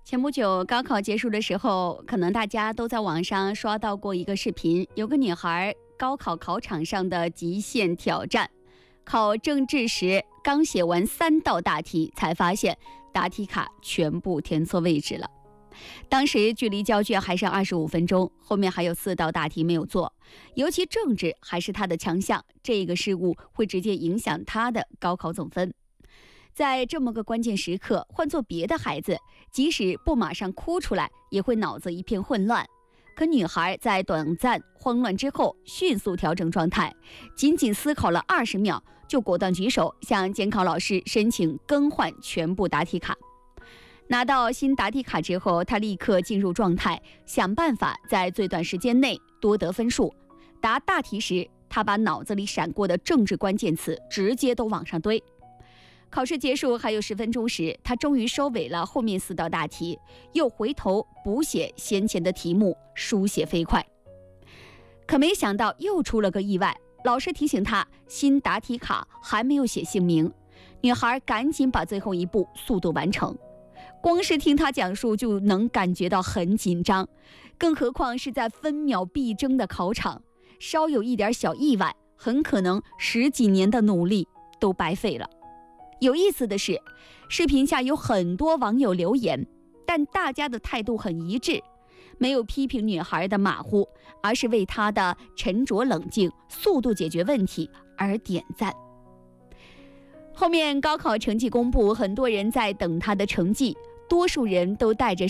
前不久高考结束的时候，可能大家都在网上刷到过一个视频，有个女孩高考考场上的极限挑战。考政治时，刚写完3道大题，才发现答题卡全部填错位置了。当时距离交卷还剩25分钟，后面还有4道大题没有做。尤其政治还是她的强项，这个失误会直接影响她的高考总分。在这么个关键时刻，换做别的孩子，即使不马上哭出来，也会脑子一片混乱。可女孩在短暂慌乱之后，迅速调整状态，仅仅思考了20秒，就果断举手向监考老师申请更换全部答题卡。拿到新答题卡之后，她立刻进入状态，想办法在最短时间内多得分数。答大题时，她把脑子里闪过的政治关键词直接都往上堆。考试结束还有10分钟时，他终于收尾了后面4道大题，又回头补写先前的题目，书写飞快。可没想到又出了个意外，老师提醒他新答题卡还没有写姓名，女孩赶紧把最后一步速度完成。光是听他讲述就能感觉到很紧张，更何况是在分秒必争的考场，稍有一点小意外，很可能10几年的努力都白费了。有意思的是，视频下有很多网友留言，但大家的态度很一致，没有批评女孩的马虎，而是为她的沉着冷静、速度解决问题而点赞。后面高考成绩公布，很多人在等她的成绩，多数人都带着